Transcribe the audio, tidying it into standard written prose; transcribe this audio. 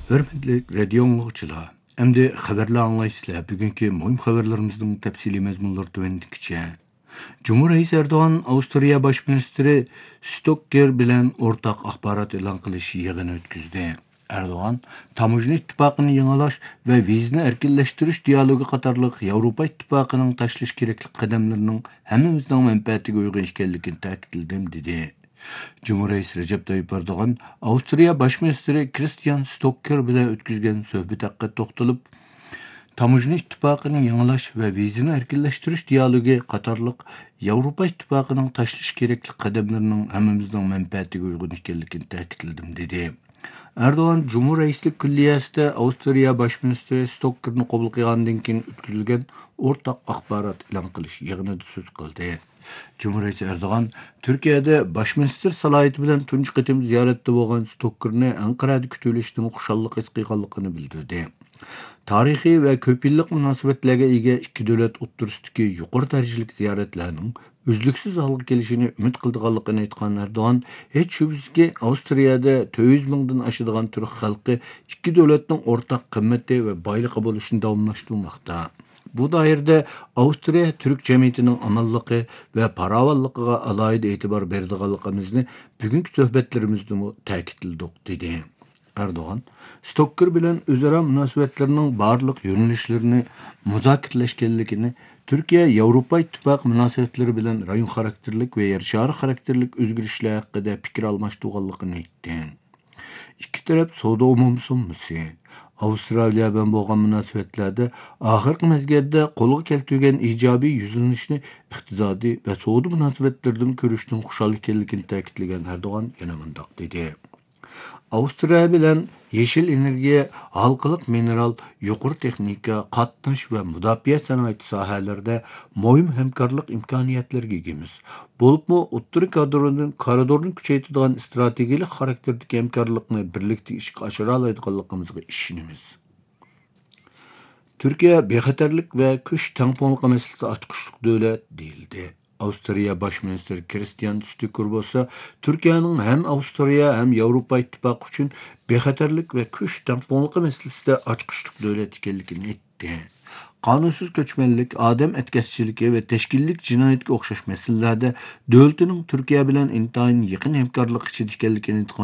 Hörmetli radio anlıqçılar. Endi xabarlar anlaysızlar. Bugünkü mühim xabarlarımızın tafsili mazmunları tövendikçe. Cumhur Reis Erdoğan, Avstriya Baş Ministri Stocker bilen ortak axbarat elan qilish yig'ini o'tkazdi. Erdoğan, Tamojna ittifaqini yangilash ve vizni erkinleştirish dialogi qatorliq Yevropa ittifaqının tashlash kerakli qadamlarining hammamizning manfaatiga uyg'un ekanligini ta'kidladim dedi. Cumhur Reis Recep Tayyip Erdoğan, Avstriya Baş Ministri Christian Stocker bilen ötküzgen söhbet hakkı toxtalıp, Tamojna ittifaqını yangilash ve vizini erkinleştirish dialogi qatorliq Yevropa ittifaqının tashlash kerakli qadamlarining hammamizning manfaatiga uyg'un ekanligini ta'kidladim dedi. Erdoğan, Cumhur Reislik Külliyasida Avstriya Baş Ministri Stockerni qabul qilgandan keyin o'tkazilgan o'rtaq axborot e'lon qilish yig'inida so'z qildi. Cumhur Reis Erdoğan, Türkiye'de Baş Minister salayeti bilen tunç qitim ziyaretde bo'lgan Stockerni Ankara'da kütülüşdüğün xuşallık his qilganligini bildirdi. Tarixiy ve köp yillik münasebetlerge ega iki devlet o'ttirishdagi yuqori darajalik ziyaretlerinin uzluksiz algı kelishini ümit qildiganligini aytgan Erdoğan, hech shubhasizki Avstriyada 400 mingdan oshadigan Türk xalqi iki devletning o'rtaq qimmati ve boyligi bo'lishini davomlashtirmoqda. Bu dairde Avstriya Türk cemiyetinin amallıqı ve paravallıqıga alayida e'tibor berdiganligimizni bugungi suhbatlarimizda ta'kidladik dedi. Erdoğan, Stocker bilen özara münasebetlerinin barlıq yönelişlerini muzakirleşkenligini, Türkiye Avrupa İttifaqı münasebetleri bilen rayon karakterlik ve yer şarı karakterlik özgürüşler hakkında fikir almaştıganligini aytdi. İki taraf savdo umumsunmusi. Avstraliya bilan bo'lgan munosabatlarda oxirgi mezgilda qo'lga keltirilgan ijobiy yuzlanishni iqtisodiy va savdo munosabatlaridan ko'rishning xushal ekanligini ta'kidlagan Erdo'g'an yana bundoq dedi. Avstriya bilan yeşil energiya, halqılık mineral, yuqori texnika, qatnash va mudofaa sanoati sohalarida muhim hamkorlik imkoniyatlariga egamiz. Bo'libmi o'ttiri koridorni kuchaytiradigan strategik xarakterdagi hamkorlikni birlikda ishga oshira oladiganligimizga ishonamiz. Türkiye bexatarlik ve kuch tangponligi masalasida ochqishliq davlat deyildi. Avstriya Baş Ministri Christian Stocker bo'lsa, Türkiye'nin hem Avstriya hem Avrupa İttifaqı uchun bexatarlik ve kuch tangponligi masalasida ochqishliq davlat ekanligini aytdi. Qanunsuz ko'chmanlik, odam etkazchiligi ve teşkillik jinoyatga o'xshash masalalarda davlatining Türkiye bilan intayin yaqin hamkorlik ichida ekanligini